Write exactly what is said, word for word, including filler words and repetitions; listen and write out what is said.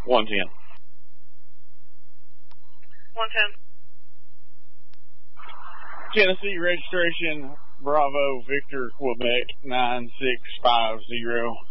one ten. one ten. Tennessee registration, Bravo, Victor, Quebec, nine six five zero.